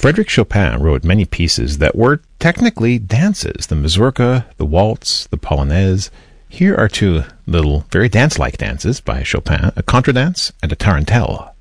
Frédéric Chopin wrote many pieces that were technically dances: the mazurka, the waltz, the polonaise. Here are two little, very dance-like dances by Chopin, a contradance and a tarantelle.